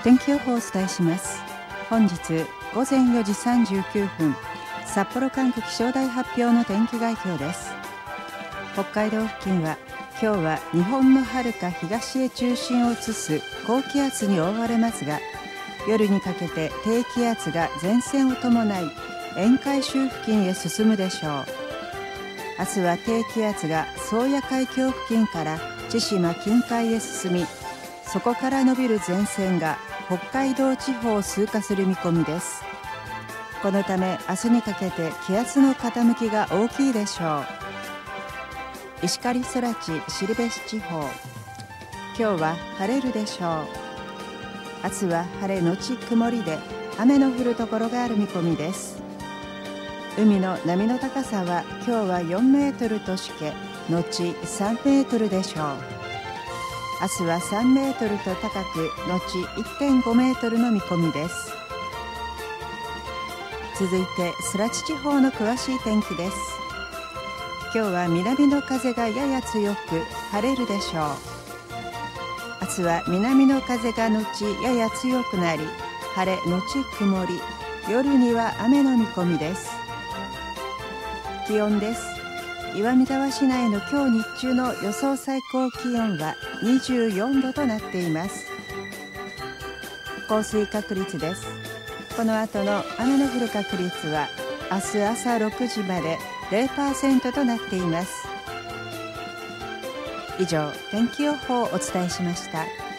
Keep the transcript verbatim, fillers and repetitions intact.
天気予報をお伝えします。本日ごぜんよじさんじゅうきゅうふん、札幌管区気象台発表の天気概況です。北海道付近は今日は日本の遥か東へ中心を移す高気圧に覆われますが、夜にかけて低気圧が前線を伴い沿海州付近へ進むでしょう。明日は低気圧が宗谷海峡付近から千島近海へ進み、そこから伸びる前線が北海道地方を通過する見込みです。このため明日にかけて気圧の傾きが大きいでしょう。石狩空知後志地方、今日は晴れるでしょう。明日は晴れのち曇りで雨の降るところがある見込みです。海の波の高さは今日はよんメートルとしけのちさんメートルでしょう。明日はさんメートルと高くのち いってんごメートルの見込みです。続いて空知地方の詳しい天気です。今日は南の風がやや強く晴れるでしょう。明日は南の風がのちやや強くなり、晴れのち曇り、夜には雨の見込みです。気温です。岩見沢市内の今日日中の予想最高気温はにじゅうよんどとなっています。降水確率です。この後の雨の降る確率は明日朝ろくじまで ゼロパーセント となっています。以上、天気予報をお伝えしました。